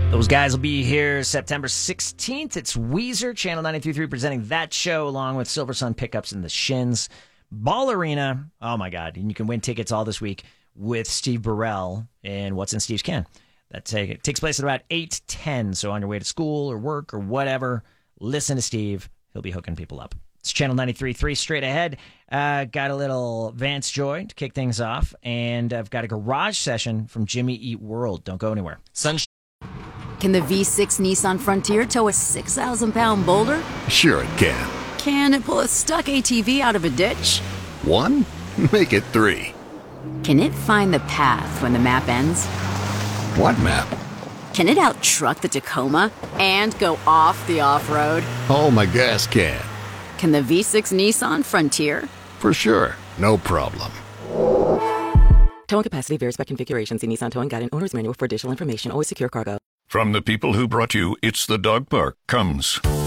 Those guys will be here September 16th. It's Weezer, Channel 93.3, presenting that show along with Silver Sun Pickups and the Shins. Ball Arena, oh my God. And you can win tickets all this week with Steve Burrell and What's in Steve's Can. That takes place at about 8:10. So on your way to school or work or whatever, listen to Steve. He'll be hooking people up. It's Channel 93.3 straight ahead. Got a little Vance Joy to kick things off. And I've got a garage session from Jimmy Eat World. Don't go anywhere. Can the V6 Nissan Frontier tow a 6,000-pound boulder? Sure it can. Can it pull a stuck ATV out of a ditch? 1? Make it 3. Can it find the path when the map ends? What map? Can it out-truck the Tacoma and go off the off-road? Oh, my gas can. Can the V6 Nissan Frontier? For sure. No problem. Towing capacity varies by configuration. See Nissan Towing Guide and Owner's Manual for additional information. Always secure cargo. From the people who brought you It's the Dog Park comes